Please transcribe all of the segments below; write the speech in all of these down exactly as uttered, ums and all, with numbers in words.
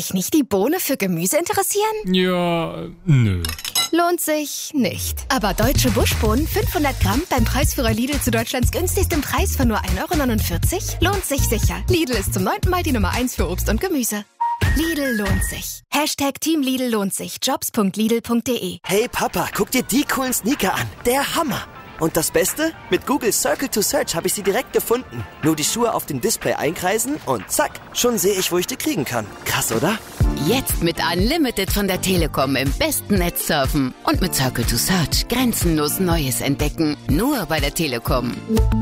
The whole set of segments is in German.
sich nicht die Bohne für Gemüse interessieren? Ja, nö. Lohnt sich nicht. Aber deutsche Buschbohnen fünfhundert Gramm beim Preisführer Lidl zu Deutschlands günstigstem Preis von nur ein Euro neunundvierzig lohnt sich sicher. Lidl ist zum neunten Mal die Nummer eins für Obst und Gemüse. Lidl lohnt sich. Hashtag Team Lidl lohnt sich. Jobs punkt lidl punkt de. Hey Papa, guck dir die coolen Sneaker an. Der Hammer. Und das Beste? Mit Google Circle to Search habe ich sie direkt gefunden. Nur die Schuhe auf dem Display einkreisen und zack, schon sehe ich, wo ich die kriegen kann. Krass, oder? Jetzt mit Unlimited von der Telekom im besten Netz surfen. Und mit Circle to Search grenzenlos Neues entdecken. Nur bei der Telekom.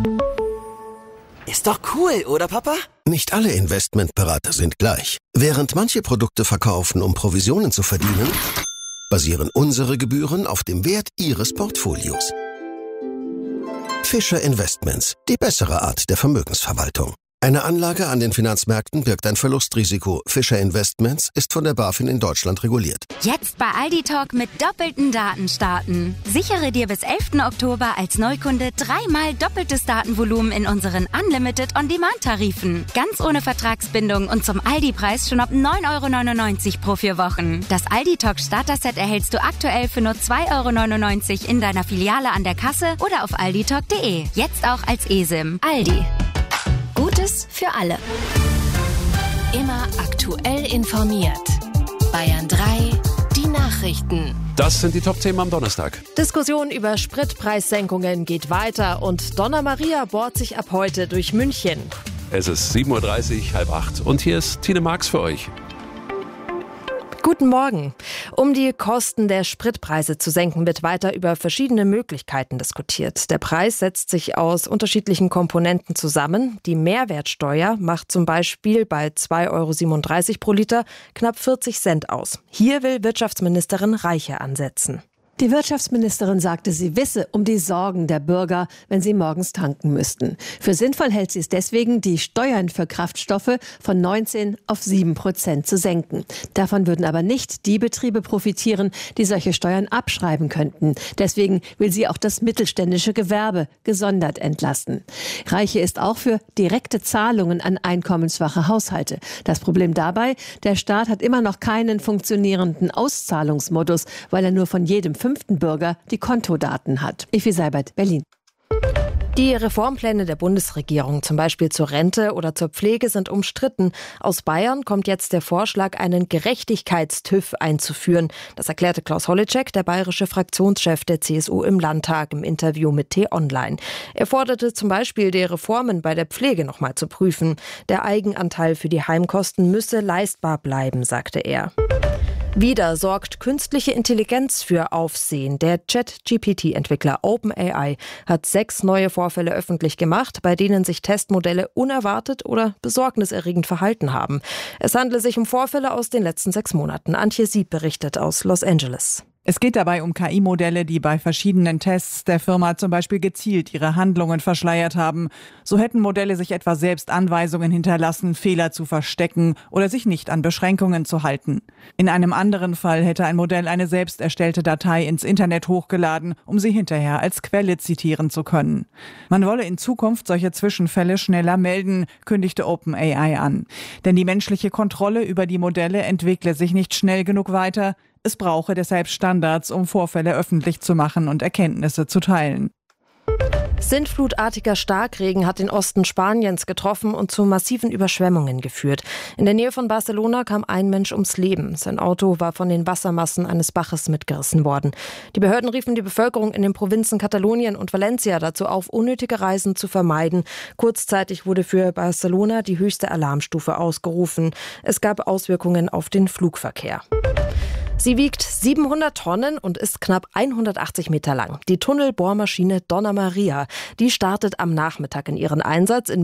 Ist doch cool, oder Papa? Nicht alle Investmentberater sind gleich. Während manche Produkte verkaufen, um Provisionen zu verdienen, basieren unsere Gebühren auf dem Wert Ihres Portfolios. Fischer Investments, die bessere Art der Vermögensverwaltung. Eine Anlage an den Finanzmärkten birgt ein Verlustrisiko. Fischer Investments ist von der BaFin in Deutschland reguliert. Jetzt bei Aldi Talk mit doppelten Daten starten. Sichere dir bis elften Oktober als Neukunde dreimal doppeltes Datenvolumen in unseren Unlimited On-Demand-Tarifen. Ganz ohne Vertragsbindung und zum Aldi-Preis schon ab neun Euro neunundneunzig pro vier Wochen. Das Aldi Talk Starter-Set erhältst du aktuell für nur zwei Euro neunundneunzig in deiner Filiale an der Kasse oder auf alditalk punkt de. Jetzt auch als eSIM. Aldi. Gutes für alle. Immer aktuell informiert. Bayern drei, die Nachrichten. Das sind die Top-Themen am Donnerstag. Diskussion über Spritpreissenkungen geht weiter und Donna Maria bohrt sich ab heute durch München. Es ist sieben Uhr dreißig, halb acht. Und hier ist Tine Marx für euch. Guten Morgen. Um die Kosten der Spritpreise zu senken, wird weiter über verschiedene Möglichkeiten diskutiert. Der Preis setzt sich aus unterschiedlichen Komponenten zusammen. Die Mehrwertsteuer macht zum Beispiel bei zwei Euro siebenunddreißig pro Liter knapp vierzig Cent aus. Hier will Wirtschaftsministerin Reiche ansetzen. Die Wirtschaftsministerin sagte, sie wisse um die Sorgen der Bürger, wenn sie morgens tanken müssten. Für sinnvoll hält sie es deswegen, die Steuern für Kraftstoffe von neunzehn auf sieben Prozent zu senken. Davon würden aber nicht die Betriebe profitieren, die solche Steuern abschreiben könnten. Deswegen will sie auch das mittelständische Gewerbe gesondert entlasten. Reiche ist auch für direkte Zahlungen an einkommensschwache Haushalte. Das Problem dabei, der Staat hat immer noch keinen funktionierenden Auszahlungsmodus, weil er nur von jedem fünften Bürger die Kontodaten hat. Effi Seibert, Berlin. Die Reformpläne der Bundesregierung, zum Beispiel zur Rente oder zur Pflege, sind umstritten. Aus Bayern kommt jetzt der Vorschlag, einen Gerechtigkeits-TÜV einzuführen. Das erklärte Klaus Holleczek, der bayerische Fraktionschef der C S U im Landtag, im Interview mit T-Online. Er forderte zum Beispiel, die Reformen bei der Pflege nochmal zu prüfen. Der Eigenanteil für die Heimkosten müsse leistbar bleiben, sagte er. Wieder sorgt künstliche Intelligenz für Aufsehen. Der Chat-G P T-Entwickler OpenAI hat sechs neue Vorfälle öffentlich gemacht, bei denen sich Testmodelle unerwartet oder besorgniserregend verhalten haben. Es handle sich um Vorfälle aus den letzten sechs Monaten. Antje Sieb berichtet aus Los Angeles. Es geht dabei um K I-Modelle, die bei verschiedenen Tests der Firma zum Beispiel gezielt ihre Handlungen verschleiert haben. So hätten Modelle sich etwa selbst Anweisungen hinterlassen, Fehler zu verstecken oder sich nicht an Beschränkungen zu halten. In einem anderen Fall hätte ein Modell eine selbst erstellte Datei ins Internet hochgeladen, um sie hinterher als Quelle zitieren zu können. Man wolle in Zukunft solche Zwischenfälle schneller melden, kündigte OpenAI an. Denn die menschliche Kontrolle über die Modelle entwickle sich nicht schnell genug weiter. Es brauche deshalb Standards, um Vorfälle öffentlich zu machen und Erkenntnisse zu teilen. Sintflutartiger Starkregen hat den Osten Spaniens getroffen und zu massiven Überschwemmungen geführt. In der Nähe von Barcelona kam ein Mensch ums Leben. Sein Auto war von den Wassermassen eines Baches mitgerissen worden. Die Behörden riefen die Bevölkerung in den Provinzen Katalonien und Valencia dazu auf, unnötige Reisen zu vermeiden. Kurzzeitig wurde für Barcelona die höchste Alarmstufe ausgerufen. Es gab Auswirkungen auf den Flugverkehr. Sie wiegt siebenhundert Tonnen und ist knapp hundertachtzig Meter lang. Die Tunnelbohrmaschine Donna Maria, die startet am Nachmittag in ihren Einsatz in